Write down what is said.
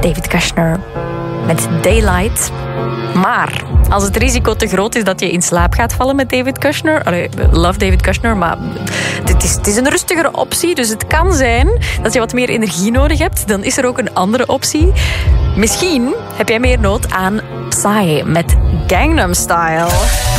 David Kushner met Daylight. Maar als het risico te groot is dat je in slaap gaat vallen met David Kushner... love David Kushner, maar het is een rustigere optie. Dus het kan zijn dat je wat meer energie nodig hebt. Dan is er ook een andere optie. Misschien heb jij meer nood aan Psy met Gangnam Style.